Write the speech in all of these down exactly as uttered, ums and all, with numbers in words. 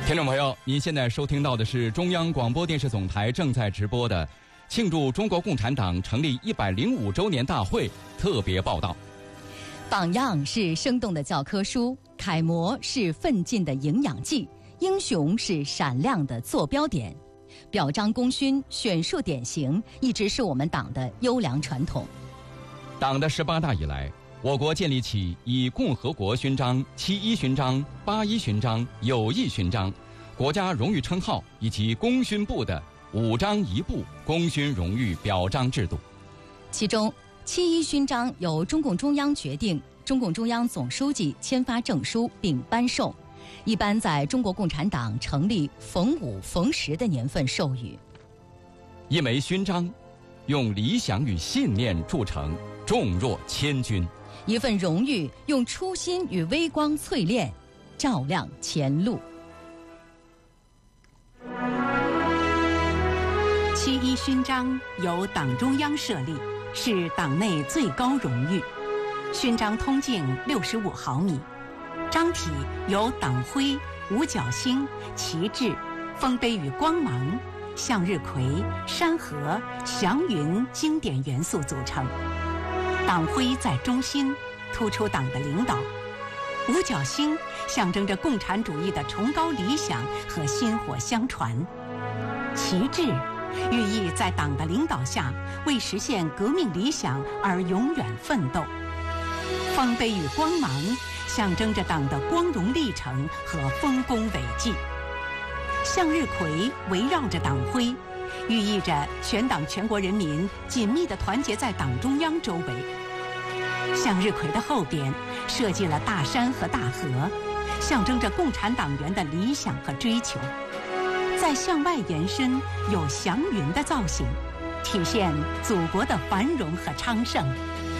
听众朋友，您现在收听到的是中央广播电视总台正在直播的庆祝中国共产党成立一百零五周年大会特别报道。 榜样是生动的教科书，楷模是奋进的营养剂，英雄是闪亮的坐标点，表彰功勋、选树典型，一直是我们党的优良传统。 党的十八大以来，我国建立起以共和国勋章、七一勋章、八一勋章、友谊勋章、国家荣誉称号以及功勋部的五章一部功勋荣誉表彰制度。 其中，七一勋章由中共中央决定，中共中央总书记签发证书并颁授，一般在中国共产党成立逢五逢十的年份授予。 一枚勋章，用理想与信念铸成，重若千钧； 一份荣誉，用初心与微光淬炼，照亮前路。 七一勋章由党中央设立，是党内最高荣誉。勋章通径六十五毫米，章体由党徽、五角星、旗帜、丰碑与光芒、向日葵、山河、祥云经典元素组成。党徽在中心，突出党的领导；五角星象征着共产主义的崇高理想和薪火相传；旗帜寓意在党的领导下为实现革命理想而永远奋斗；丰碑与光芒象征着党的光荣历程和丰功伟绩；向日葵围绕着党徽，寓意着全党全国人民紧密地团结在党中央周围。向日葵的后边设计了大山和大河，象征着共产党员的理想和追求。再向外延伸有祥云的造型，体现祖国的繁荣和昌盛。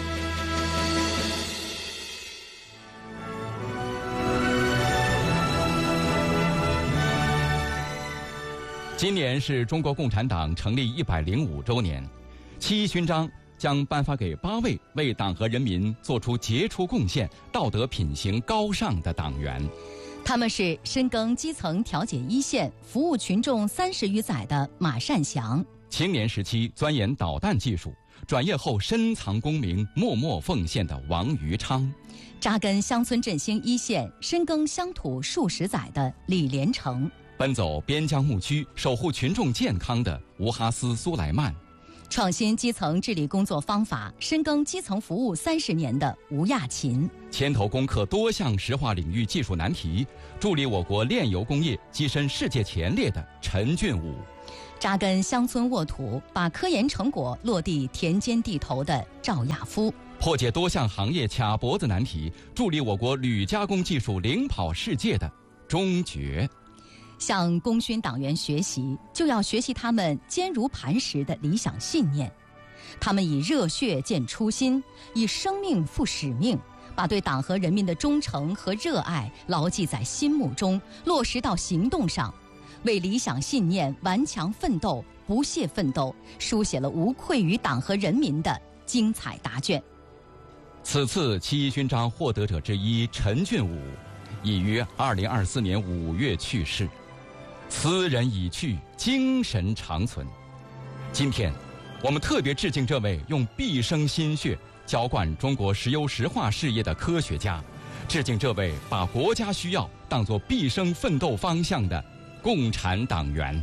今年是中国共产党成立一百零五周年，七一勋章将颁发给八位为党和人民做出杰出贡献、道德品行高尚的党员。 他们是深耕基层调解一线、服务群众三十余载的马善祥； 青年时期钻研导弹技术，转业后深藏功名、默默奉献的王余昌； 扎根乡村振兴一线、深耕乡土数十载的李连成； 奔走边疆牧区、守护群众健康的吴哈斯苏莱曼； 创新基层治理工作方法，深耕基层服务三十年的吴亚勤； 牵头攻克多项石化领域技术难题，助力我国炼油工业跻身世界前列的陈俊武； 扎根乡村沃土，把科研成果落地田间地头的赵亚夫； 破解多项行业卡脖子难题，助力我国铝加工技术领跑世界的钟觉。 向功勋党员学习，就要学习他们坚如磐石的理想信念。他们以热血见初心，以生命赴使命，把对党和人民的忠诚和热爱牢记在心目中，落实到行动上，为理想信念顽强奋斗、不懈奋斗，书写了无愧于党和人民的精彩答卷。 此次七一勋章获得者之一陈俊武，已于二零二四年五月去世。此人已去，精神长存。今天，我们特别致敬这位用毕生心血浇灌中国石油石化事业的科学家，致敬这位把国家需要当作毕生奋斗方向的共产党员。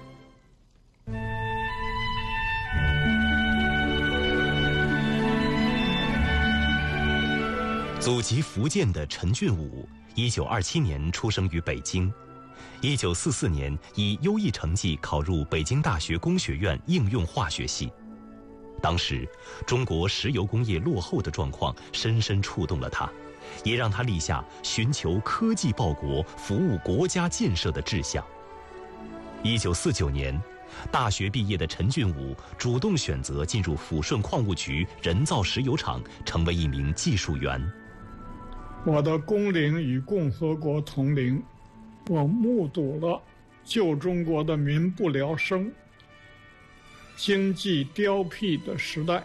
祖籍福建的陈俊武，一九二七年出生于北京。一九四四年以优异成绩考入北京大学工学院应用化学系。当时中国石油工业落后的状况深深触动了他，也让他立下寻求科技报国、服务国家建设的志向。一九四九年，大学毕业的陈俊武主动选择进入抚顺矿务局人造石油厂，成为一名技术员。 我的工龄与共和国同龄，我目睹了旧中国的民不聊生、经济凋敝的时代，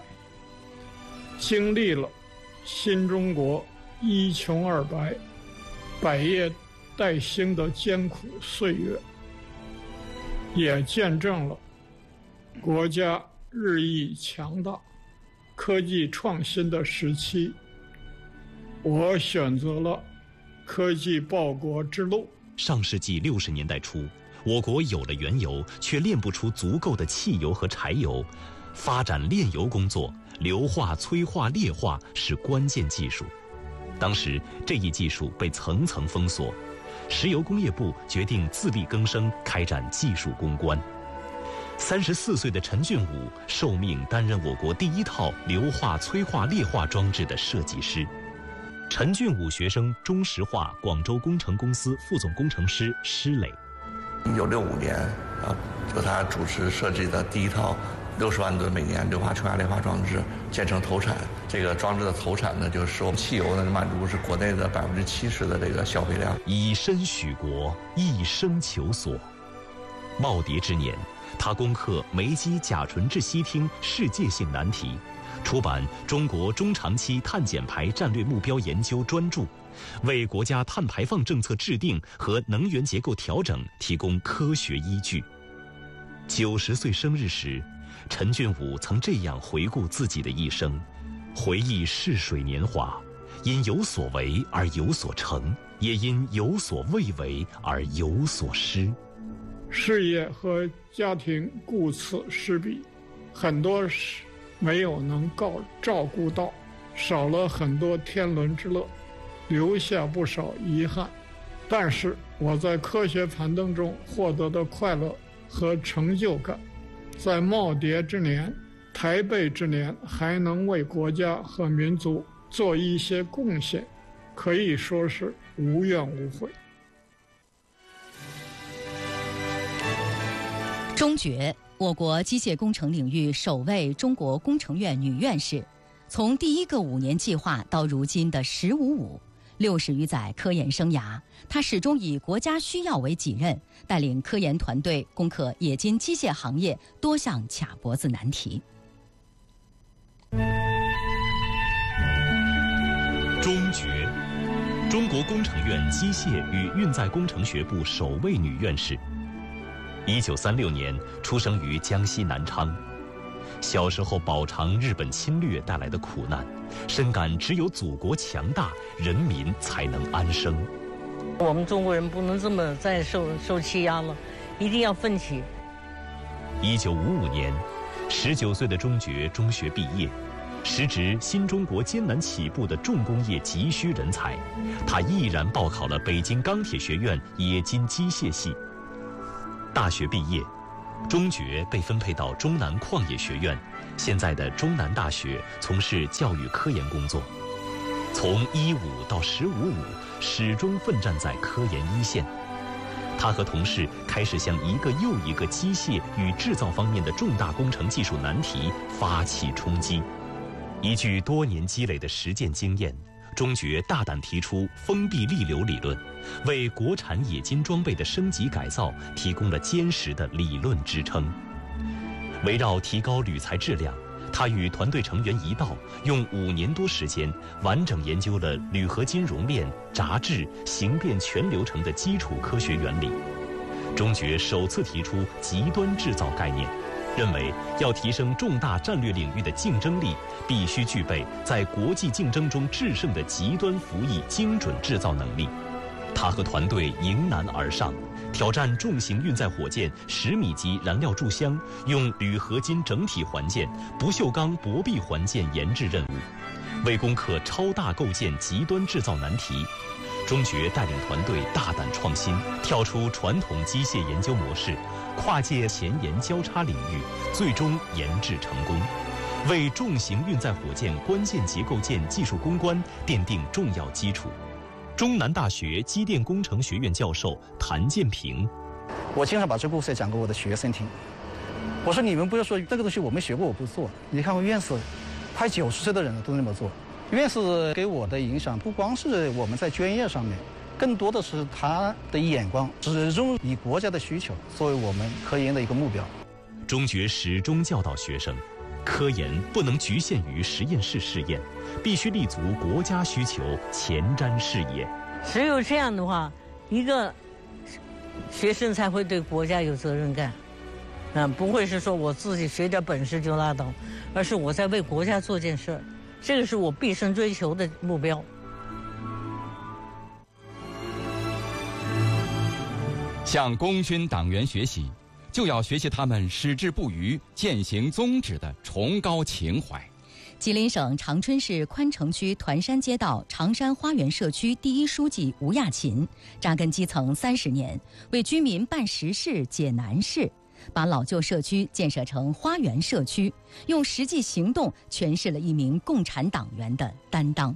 经历了新中国一穷二白、百业待兴的艰苦岁月，也见证了国家日益强大、科技创新的时期。我选择了科技报国之路。 上世纪六十年代初，我国有了原油，却炼不出足够的汽油和柴油。发展炼油工作，硫化、催化、裂化是关键技术。当时这一技术被层层封锁，石油工业部决定自力更生，开展技术攻关。三十四岁的陈俊武受命担任我国第一套硫化、催化、裂化装置的设计师。陈俊武学生中石化广州工程公司副总工程师施磊。 一九六五年啊，就他主持设计的第一套六十万吨每年硫化、催化、裂化装置建成投产。这个装置的投产呢，就是我们汽油呢满足是国内的百分之七十的这个消费量。 以身许国，一生求索。耄耋之年，他攻克煤基甲醇质烯烃世界性难题，出版《中国中长期碳减排战略目标研究》专著，为国家碳排放政策制定和能源结构调整提供科学依据。九十岁生日时，陈俊武曾这样回顾自己的一生，回忆逝水年华，因有所为而有所成，也因有所未为而有所失。 事业和家庭顾此失彼，很多事没有能够照顾到，少了很多天伦之乐，留下不少遗憾。但是我在科学攀登中获得的快乐和成就感，在耄耋之年、台北之年还能为国家和民族做一些贡献，可以说是无怨无悔。 钟珏，我国机械工程领域首位中国工程院女院士，从第一个五年计划到如今的“十五五”，六十余载科研生涯，她始终以国家需要为己任，带领科研团队攻克冶金机械行业多项卡脖子难题。 钟珏，中国工程院机械与运载工程学部首位女院士。一九三六年出生于江西南昌，小时候饱尝日本侵略带来的苦难，深感只有祖国强大，人民才能安生。 我们中国人不能这么再受受欺压了，一定要奋起。 一九五五年，十九岁的钟珏中学毕业，时值新中国艰难起步的重工业急需人才，他毅然报考了北京钢铁学院冶金机械系。大学毕业，钟珏被分配到中南矿业学院，现在的中南大学，从事教育科研工作。从一五到十五五，始终奋战在科研一线。他和同事开始向一个又一个机械与制造方面的重大工程技术难题发起冲击。依据多年积累的实践经验，钟珏大胆提出封闭力流理论，为国产冶金装备的升级改造提供了坚实的理论支撑。围绕提高铝材质量，他与团队成员一道，用五年多时间，完整研究了铝合金熔炼、轧制、形变全流程的基础科学原理。钟珏首次提出极端制造概念，认为要提升重大战略领域的竞争力，必须具备在国际竞争中制胜的极端服役精准制造能力。他和团队迎难而上，挑战重型运载火箭十米级燃料注箱用铝合金整体环件、不锈钢薄壁环件研制任务，为攻克超大构件极端制造难题。钟珏带领团队大胆创新，跳出传统机械研究模式，跨界前沿交叉领域，最终研制成功，为重型运载火箭关键结构件技术攻关奠定重要基础。中南大学机电工程学院教授谭建平， 我经常把这故事讲给我的学生听。我说你们不要说这个东西我没学过我不做，你看我院士，快九十岁的人都那么做。院士给我的影响不光是我们在专业上面，更多的是他的眼光，始终以国家的需求作为我们科研的一个目标。 钟珏始终教导学生，科研不能局限于实验室试验，必须立足国家需求，前瞻视野。 只有这样的话， 一个学生才会对国家有责任感，嗯，不会是说我自己学点本事就拉倒，而是我在为国家做件事儿，这个是我毕生追求的目标。 向功勋党员学习，就要学习他们矢志不渝、践行宗旨的崇高情怀。 吉林省长春市宽城区团山街道长山花园社区第一书记吴亚勤，扎根基层三十年，为居民办实事、解难事，把老旧社区建设成花园社区，用实际行动诠释了一名共产党员的担当。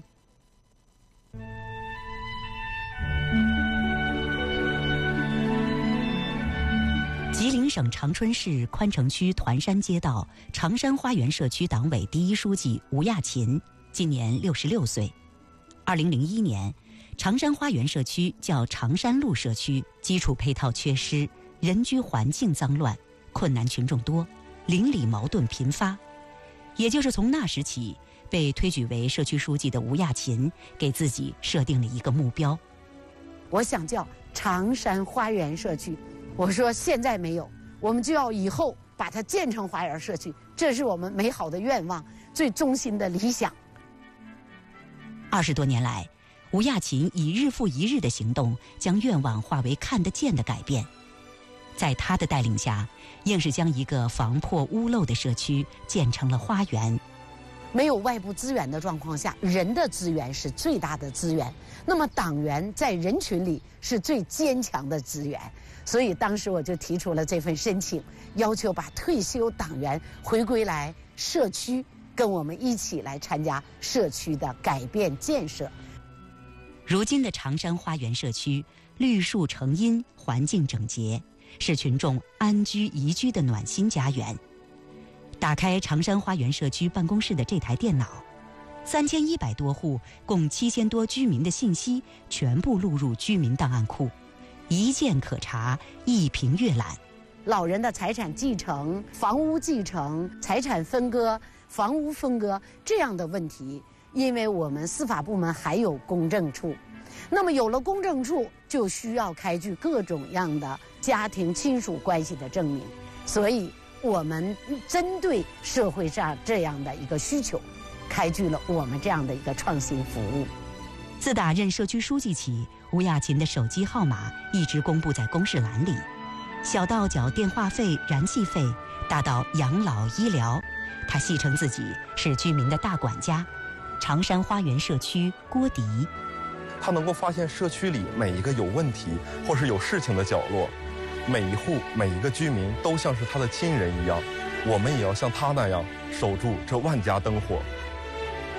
吉林省长春市宽城区团山街道长山花园社区党委第一书记吴亚勤今年六十六岁。二零零一年，长山花园社区叫长山路社区，基础配套缺失，人居环境脏乱，困难群众多，邻里矛盾频发。也就是从那时起，被推举为社区书记的吴亚勤给自己设定了一个目标， 我想叫长山花园社区。我说现在没有，我们就要以后把它建成花园社区，这是我们美好的愿望，最衷心的理想。 二十多年来，吴亚勤以日复一日的行动，将愿望化为看得见的改变。在他的带领下，硬是将一个防破屋漏的社区建成了花园。 没有外部资源的状况下，人的资源是最大的资源。那么党员在人群里是最坚强的资源，所以当时我就提出了这份申请，要求把退休党员回归来社区，跟我们一起来参加社区的改变建设。 如今的长山花园社区绿树成荫，环境整洁，是群众安居宜居的暖心家园。打开长山花园社区办公室的这台电脑，三千一百多户共七千多居民的信息全部录入居民档案库，一键可查，一屏阅览。 老人的财产继承、房屋继承、财产分割、房屋分割这样的问题，因为我们司法部门还有公证处，那么有了公证处，就需要开具各种样的家庭亲属关系的证明，所以我们针对社会上这样的一个需求，开具了我们这样的一个创新服务。 自打任社区书记起，吴亚勤的手机号码一直公布在公示栏里，小到缴电话费、燃气费，大到养老医疗，他戏称自己是居民的大管家。长山花园社区郭迪， 他能够发现社区里每一个有问题或是有事情的角落，每一户每一个居民都像是他的亲人一样，我们也要像他那样守住这万家灯火，